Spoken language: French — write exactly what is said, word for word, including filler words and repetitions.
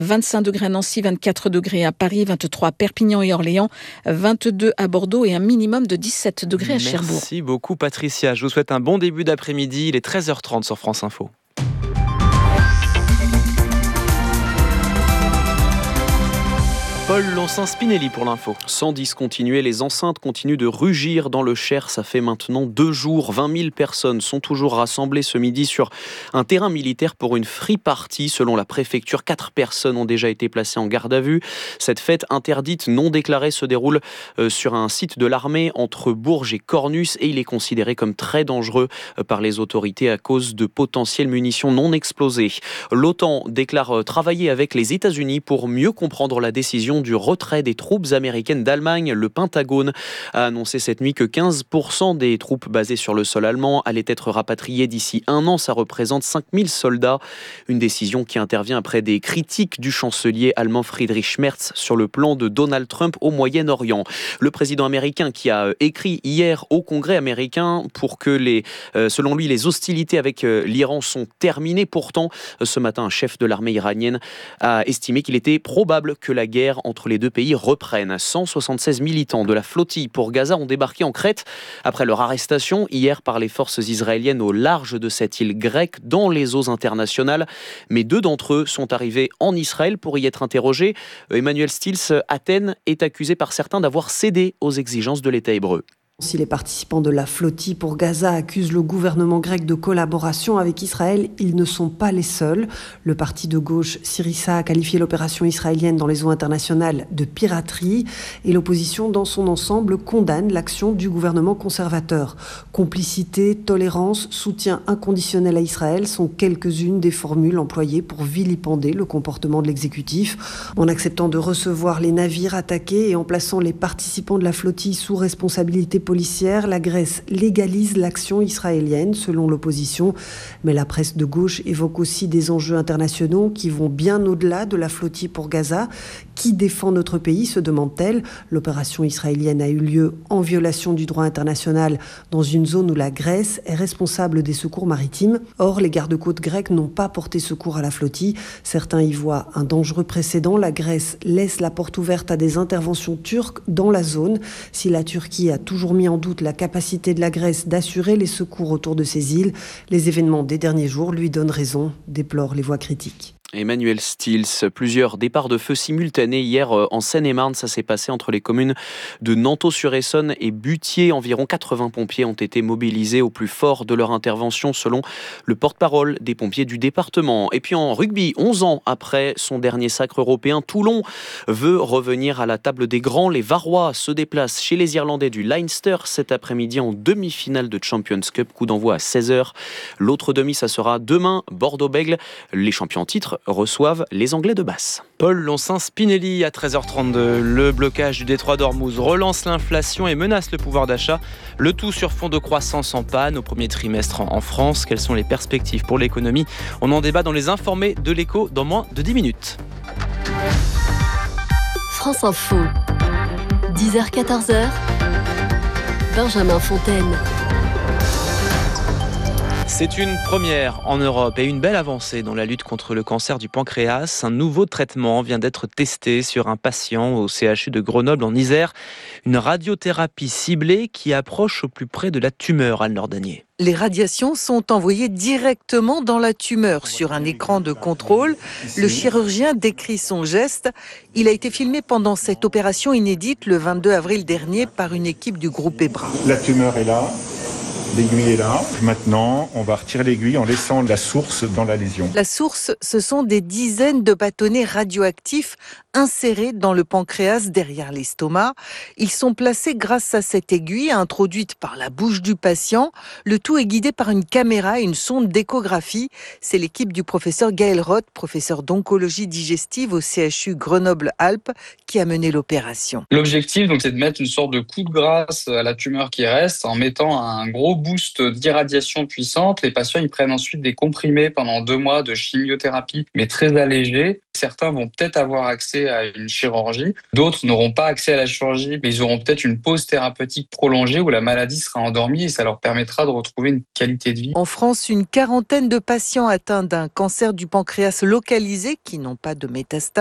vingt-cinq degrés à Nancy, vingt-quatre degrés à Paris, vingt-trois à Perpignan et Orléans, vingt-deux à Bordeaux et un minimum de dix-sept degrés à Cherbourg. Merci beaucoup Patricia, je vous souhaite un bon début d'après-midi, il est treize heures trente sur France Info. Paul Lonsin-Spinelli pour l'info. Sans discontinuer, les enceintes continuent de rugir dans le Cher. Ça fait maintenant deux jours. vingt mille personnes sont toujours rassemblées ce midi sur un terrain militaire pour une free party. Selon la préfecture, quatre personnes ont déjà été placées en garde à vue. Cette fête interdite, non déclarée, se déroule sur un site de l'armée entre Bourges et Cornus et il est considéré comme très dangereux par les autorités à cause de potentielles munitions non explosées. L'OTAN déclare travailler avec les États-Unis pour mieux comprendre la décision du retrait des troupes américaines d'Allemagne. Le Pentagone a annoncé cette nuit que quinze pour cent des troupes basées sur le sol allemand allaient être rapatriées d'ici un an. Ça représente cinq mille soldats. Une décision qui intervient après des critiques du chancelier allemand Friedrich Merz sur le plan de Donald Trump au Moyen-Orient. Le président américain qui a écrit hier au Congrès américain pour que, les, euh, selon lui, les hostilités avec euh, l'Iran sont terminées. Pourtant, ce matin, un chef de l'armée iranienne a estimé qu'il était probable que la guerre entre les deux pays reprennent. cent soixante-seize militants de la flottille pour Gaza ont débarqué en Crète après leur arrestation hier par les forces israéliennes au large de cette île grecque dans les eaux internationales. Mais deux d'entre eux sont arrivés en Israël pour y être interrogés. Emmanuel Stills, Athènes est accusé par certains d'avoir cédé aux exigences de l'État hébreu. Si les participants de la flottille pour Gaza accusent le gouvernement grec de collaboration avec Israël, ils ne sont pas les seuls. Le parti de gauche Syriza a qualifié l'opération israélienne dans les eaux internationales de piraterie et l'opposition dans son ensemble condamne l'action du gouvernement conservateur. Complicité, tolérance, soutien inconditionnel à Israël sont quelques-unes des formules employées pour vilipender le comportement de l'exécutif. En acceptant de recevoir les navires attaqués et en plaçant les participants de la flottille sous responsabilité policière, la Grèce légalise l'action israélienne, selon l'opposition. Mais la presse de gauche évoque aussi des enjeux internationaux qui vont bien au-delà de la flottille pour Gaza. Qui défend notre pays, se demande-t-elle. L'opération israélienne a eu lieu en violation du droit international dans une zone où la Grèce est responsable des secours maritimes. Or, les gardes-côtes grecs n'ont pas porté secours à la flottille. Certains y voient un dangereux précédent. La Grèce laisse la porte ouverte à des interventions turques dans la zone. Si la Turquie a toujours mis en doute la capacité de la Grèce d'assurer les secours autour de ces îles, les événements des derniers jours lui donnent raison, déplorent les voix critiques. Emmanuel Stills, plusieurs départs de feu simultanés hier en Seine-et-Marne. Ça s'est passé entre les communes de Nanteau-sur-Essonne et Butier. Environ quatre-vingts pompiers ont été mobilisés au plus fort de leur intervention, selon le porte-parole des pompiers du département. Et puis en rugby, onze ans après son dernier sacre européen, Toulon veut revenir à la table des grands. Les Varois se déplacent chez les Irlandais du Leinster cet après-midi en demi-finale de Champions Cup. Coup d'envoi à seize heures. L'autre demi, ça sera demain, Bordeaux-Bègles. Les champions en titre reçoivent les Anglais de Basse. Paul Lonsin-Spinelli à treize heures trente-deux. Le blocage du détroit d'Ormuz relance l'inflation et menace le pouvoir d'achat. Le tout sur fond de croissance en panne au premier trimestre en France. Quelles sont les perspectives pour l'économie ? On en débat dans les informés de l'Écho dans moins de dix minutes. France Info, dix heures quatorze heures, Benjamin Fontaine. C'est une première en Europe et une belle avancée dans la lutte contre le cancer du pancréas. Un nouveau traitement vient d'être testé sur un patient au C H U de Grenoble en Isère. Une radiothérapie ciblée qui approche au plus près de la tumeur, Anne Nordanier. Les radiations sont envoyées directement dans la tumeur sur un écran de contrôle. Le chirurgien décrit son geste. Il a été filmé pendant cette opération inédite le vingt-deux avril dernier par une équipe du groupe Ebra. La tumeur est là. L'aiguille est là. Maintenant, on va retirer l'aiguille en laissant la source dans la lésion. La source, ce sont des dizaines de bâtonnets radioactifs insérés dans le pancréas derrière l'estomac. Ils sont placés grâce à cette aiguille introduite par la bouche du patient. Le tout est guidé par une caméra et une sonde d'échographie. C'est l'équipe du professeur Gaël Roth, professeur d'oncologie digestive au C H U Grenoble-Alpes, qui a mené l'opération. L'objectif, donc, c'est de mettre une sorte de coup de grâce à la tumeur qui reste en mettant un gros boost d'irradiation puissante. Les patients, ils prennent ensuite des comprimés pendant deux mois de chimiothérapie, mais très allégés. Certains vont peut-être avoir accès à une chirurgie, d'autres n'auront pas accès à la chirurgie, mais ils auront peut-être une pause thérapeutique prolongée où la maladie sera endormie et ça leur permettra de retrouver une qualité de vie. En France, une quarantaine de patients atteints d'un cancer du pancréas localisé qui n'ont pas de métastases